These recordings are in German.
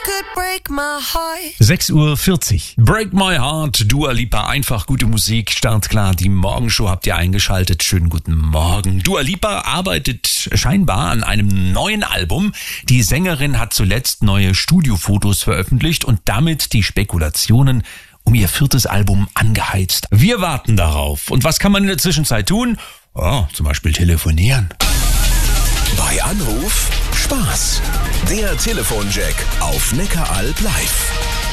6:40 Uhr. Break My Heart, Dua Lipa, einfach gute Musik, startklar. Die Morgenshow habt ihr eingeschaltet. Schönen guten Morgen. Dua Lipa arbeitet scheinbar an einem neuen Album. Die Sängerin hat zuletzt neue Studiofotos veröffentlicht und damit die Spekulationen um ihr 4. Album angeheizt. Wir warten darauf. Und was kann man in der Zwischenzeit tun? Oh, zum Beispiel telefonieren. Bei Anruf Spaß. Der Telefonjack auf Neckaralb live.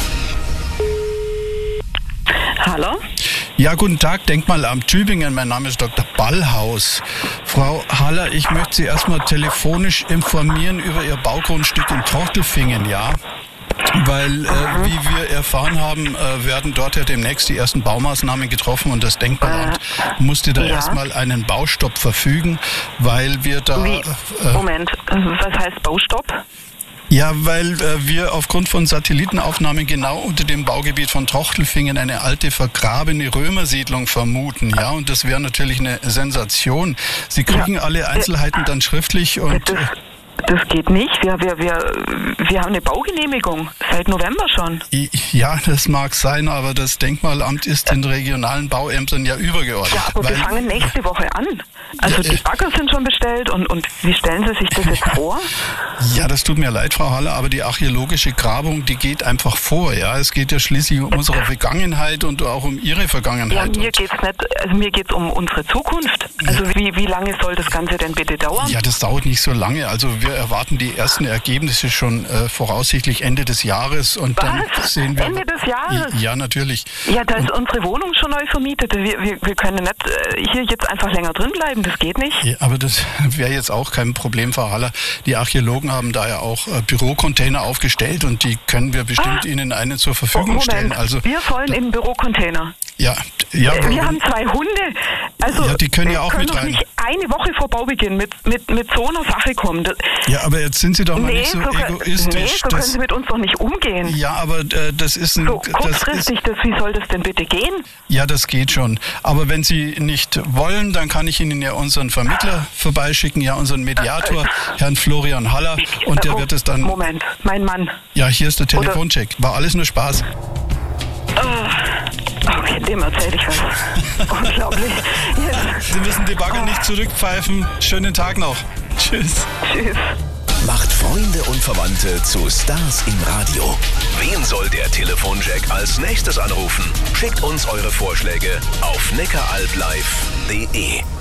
Hallo? Ja, guten Tag, Denkmalamt Tübingen. Mein Name ist Dr. Ballhaus. Frau Haller, ich möchte Sie erstmal telefonisch informieren über Ihr Baugrundstück in Trochtelfingen, ja? Weil, wie wir erfahren haben, werden dort ja demnächst die ersten Baumaßnahmen getroffen und das Denkmalamt musste da erstmal einen Baustopp verfügen, weil wir da... Moment, was heißt Baustopp? Ja, weil wir aufgrund von Satellitenaufnahmen genau unter dem Baugebiet von Trochtelfingen eine alte vergrabene Römersiedlung vermuten, ja, und das wäre natürlich eine Sensation. Sie kriegen alle Einzelheiten dann schriftlich und... Das geht nicht. Wir haben eine Baugenehmigung seit November schon. Ja, das mag sein, aber das Denkmalamt ist den regionalen Bauämtern ja übergeordnet. Ja, aber wir fangen nächste Woche an. Also die Bagger sind schon bestellt und wie stellen Sie sich das jetzt vor? Ja, das tut mir leid, Frau Haller, aber die archäologische Grabung, die geht einfach vor. Ja, es geht ja schließlich um unsere Vergangenheit und auch um Ihre Vergangenheit. Ja, mir geht's nicht. Also mir geht's um unsere Zukunft. Also wie lange soll das Ganze denn bitte dauern? Ja, das dauert nicht so lange. Also wir erwarten die ersten Ergebnisse schon voraussichtlich Ende des Jahres und dann sehen wir... Ende des Jahres? Ja, natürlich. Ja, da ist unsere Wohnung schon neu vermietet. Wir können nicht hier jetzt einfach länger drin bleiben. Das geht nicht. Ja, aber das wäre jetzt auch kein Problem, Frau Haller. Die Archäologen haben da ja auch Bürocontainer aufgestellt und die können wir bestimmt Ihnen einen zur Verfügung stellen. Also wir sollen in Bürocontainer. Ja. Wir haben 2 Hunde. Also ja, die können ja auch mit rein. Nicht eine Woche vor Baubeginn mit so einer Sache kommen. Ja, aber jetzt sind Sie doch mal nicht so egoistisch. Nee, so können Sie mit uns doch nicht umgehen. Ja, aber das ist ein... So kurzfristig, wie soll das denn bitte gehen? Ja, das geht schon. Aber wenn Sie nicht wollen, dann kann ich Ihnen ja unseren Vermittler vorbeischicken, ja, unseren Mediator, Herrn Florian Haller, und der wird es dann... Moment, mein Mann. Ja, hier ist der Telefoncheck. War alles nur Spaß. Okay, dem erzähle ich was. Unglaublich. Yes. Sie müssen die Bagger nicht zurückpfeifen. Schönen Tag noch. Tschüss. Tschüss. Macht Freunde und Verwandte zu Stars im Radio. Wen soll der Telefonjack als nächstes anrufen? Schickt uns eure Vorschläge auf neckaralblive.de.